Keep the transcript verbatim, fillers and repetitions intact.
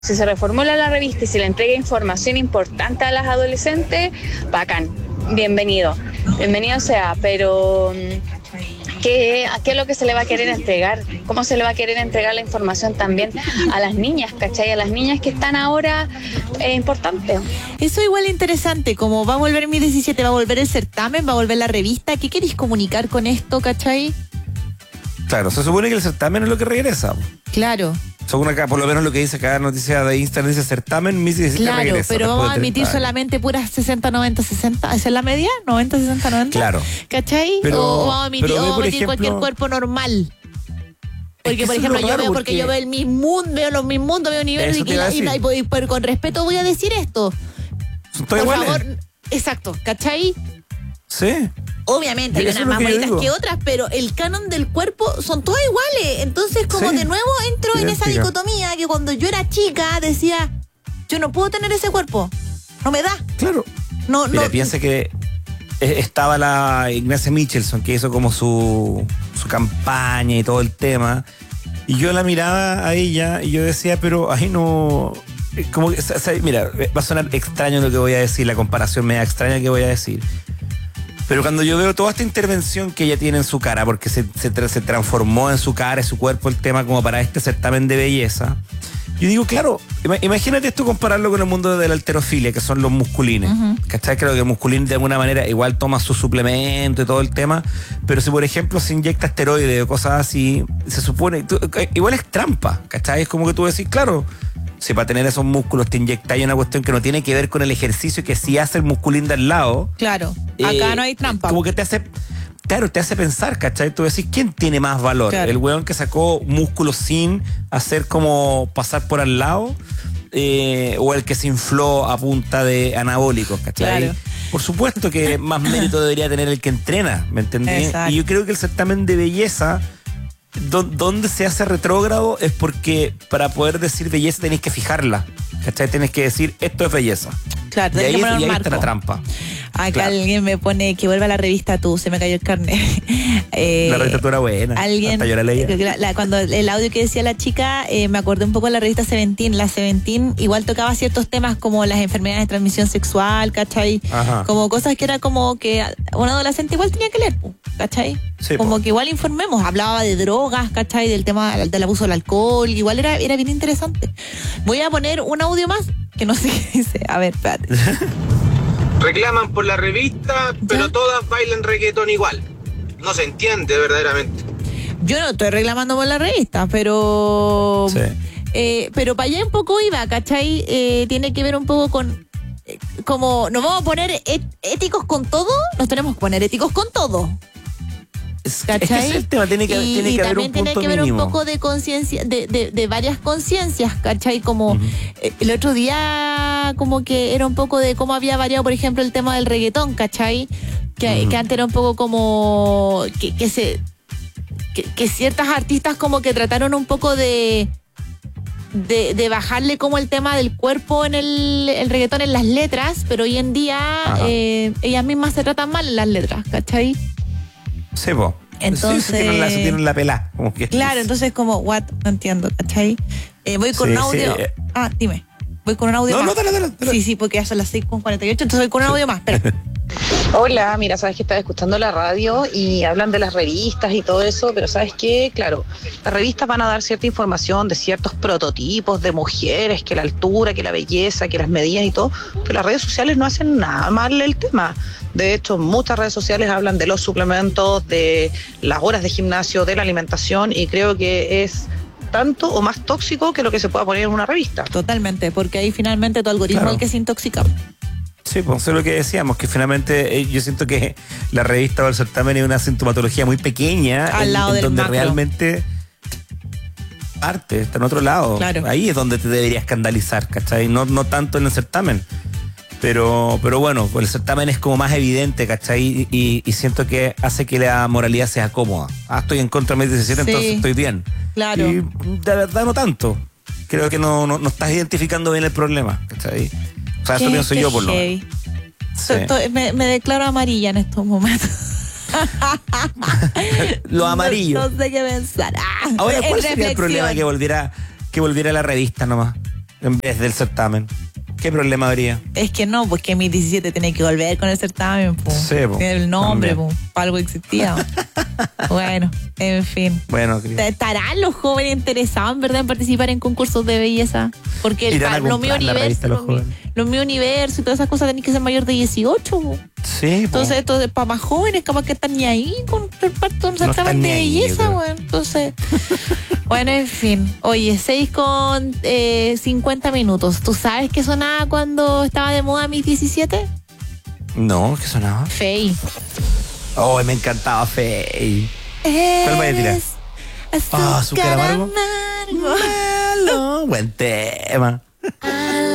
Si se reformula la revista y se le entrega información importante a las adolescentes, bacán, bienvenido, bienvenido sea, pero ¿qué, ¿a qué es lo que se le va a querer entregar? ¿Cómo se le va a querer entregar la información también a las niñas, cachai? A las niñas que están ahora, es eh, importante. Eso igual es interesante, como va a volver mi diecisiete, va a volver el certamen, va a volver la revista, ¿qué queréis comunicar con esto, cachai? Claro, se supone que el certamen es lo que regresa. Claro. Según acá, por lo menos lo que dice cada noticia de Instagram, dice certamen, Miss diecisiete claro, regresa. Claro, pero vamos a emitir solamente puras sesenta, noventa, sesenta. ¿Esa es la media? ¿noventa, sesenta, noventa? Claro. ¿Cachai? Pero, o vamos a emitir, pero, o vamos a emitir ejemplo, cualquier cuerpo normal. Porque, es que por ejemplo, yo veo, porque... porque yo veo el mismo mundo, veo los mismos mundos, veo niveles y, y, y, y, pero con respeto voy a decir esto. Son por iguales. favor, exacto, ¿cachai? Sí. Obviamente hay unas más bonitas que otras, pero el canon del cuerpo son todas iguales. Entonces, como sí, de nuevo entro en esa dicotomía que cuando yo era chica decía, yo no puedo tener ese cuerpo, no me da. Claro. No, Mira, no. piensa que estaba la Ignacia Michelson, que hizo como su, su campaña y todo el tema, y yo la miraba a ella y yo decía, pero ahí no... Como, o sea, mira, va a sonar extraño lo que voy a decir, la comparación media extraña que voy a decir. Pero cuando yo veo toda esta intervención que ella tiene en su cara, porque se, se, se transformó en su cara, en su cuerpo, el tema como para este certamen de belleza, yo digo, claro, imagínate esto compararlo con el mundo de la halterofilia, que son los musculines. Uh-huh. ¿Cachai? Creo que el musculín de alguna manera igual toma su suplemento y todo el tema, pero si por ejemplo se inyecta esteroides o cosas así, se supone, tú, igual es trampa, ¿cachai? Es como que tú decís, claro, si para tener esos músculos te inyectáis una cuestión que no tiene que ver con el ejercicio, que sí hace el musculín de al lado. Claro, acá eh, no hay trampa. Como que te hace, claro, te hace pensar, ¿cachai? Tú decís, ¿quién tiene más valor? Claro. ¿El weón que sacó músculos sin hacer como pasar por al lado? Eh, ¿O el que se infló a punta de anabólicos, ¿cachai? Claro. Por supuesto que más mérito debería tener el que entrena, ¿me entendés? Exacto. Y yo creo que el certamen de belleza... donde se hace retrógrado es porque para poder decir belleza tenés que fijarla, ¿cachai? Tenés que decir esto es belleza. Claro, y ahí, que es, y ahí marco. está la trampa. Acá claro. Alguien me pone que vuelva a la revista Tú, se me cayó el carnet. eh, la revista Tú era buena. Alguien, hasta yo la leía. La, la, cuando el audio que decía la chica, eh, me acordé un poco de la revista Seventeen. La Seventeen igual tocaba ciertos temas como las enfermedades de transmisión sexual, ¿cachai? Ajá. Como cosas que era como que un adolescente igual tenía que leer, ¿cachai? Sí, como po. que igual informemos, hablaba de drogas, ¿cachai? Del tema del abuso del alcohol, igual era, era bien interesante. Voy a poner un audio más que no sé qué dice. A ver, espérate. Reclaman por la revista, pero ¿Ya? todas bailan reggaetón igual. No se entiende verdaderamente. Yo no estoy reclamando por la revista, pero... Sí. Eh, pero para allá un poco iba, ¿cachai? Eh, tiene que ver un poco con... Eh, como nos vamos a poner et- éticos con todo, nos tenemos que poner éticos con todo. Es, ¿cachai? es que ese es el tema, tiene que, y, tiene y que haber un también tiene punto que ver mínimo. un poco de conciencia, de, de, de varias conciencias, ¿cachai? Como uh-huh. eh, el otro día como que era un poco de cómo había variado, por ejemplo, el tema del reggaetón, ¿cachai? Que, uh-huh. que antes era un poco como que, que se que, que ciertas artistas como que trataron un poco de De, de bajarle como el tema del cuerpo en el, el reggaetón en las letras, pero hoy en día eh, ellas mismas se tratan mal en las letras, ¿cachai? Sí, po. Entonces, sí, tienen la, tienen la pelá. Como que claro, entonces como, what, no entiendo, ¿cachai? Eh, voy con sí, un audio. Sí. Ah, dime. Voy con un audio no, más. No, dale, dale, dale. Sí, sí, porque ya son las seis con cuarenta y ocho, entonces voy con un audio más, espera. Hola, mira, sabes que estaba escuchando la radio y hablan de las revistas y todo eso, pero sabes qué, claro, las revistas van a dar cierta información de ciertos prototipos de mujeres, que la altura, que la belleza, que las medidas y todo, pero las redes sociales no hacen nada mal el tema. De hecho, muchas redes sociales hablan de los suplementos, de las horas de gimnasio, de la alimentación, y creo que es tanto o más tóxico que lo que se pueda poner en una revista. Totalmente, porque ahí finalmente tu algoritmo Claro. es el que se intoxica. Sí, pues eso es lo que decíamos, que finalmente eh, yo siento que la revista o el certamen es una sintomatología muy pequeña Al en, lado en del donde macro. realmente parte, está en otro lado. Claro. Ahí es donde te debería escandalizar, ¿cachai? No, no tanto en el certamen. Pero, pero bueno, el certamen es como más evidente, ¿cachai? Y, y siento que hace que la moralidad sea cómoda. Ah, estoy en contra de mis diecisiete, Sí. entonces estoy bien. Claro. Y de verdad no tanto. Creo que no, no, no estás identificando bien el problema, ¿cachai? O sea, eso Qué- pienso qué yo por lo heavy. menos. So- Sí. to- me, me declaro amarilla en estos momentos. Lo amarillo. No, no sé qué pensar. Ah, Ahora, en ¿cuál sería el reflexión. problema que volviera, que volviera la revista nomás? en vez del certamen. ¿Qué problema habría? Es que no, pues que mis diecisiete tenía que volver con el certamen, pues. Sí, po. Tiene el nombre, También. pues. Algo existía. Bueno, en fin. Bueno, querido. ¿Estarán los jóvenes interesados en verdad en participar en concursos de belleza? Porque el, Irán a lo mío comprar la universo, revista Los lo, mío- Jóvenes. lo mío universo y todas esas cosas tienen que ser mayor de dieciocho, po. Sí, po. Entonces, esto es para más jóvenes, capaz que están ni ahí con el parto de un No certamen están de ni ahí, belleza, yo creo. bueno. Entonces, bueno, en fin. Oye, seis con eh, cincuenta minutos. ¿Tú sabes qué sonaba cuando estaba de moda mis diecisiete? No, ¿qué sonaba? Fey. Oh, me encantaba Fey. ¿Cuál vaya a tirar? Eres Ah, azúcar azúcar amargo. amargo. Malo, buen tema.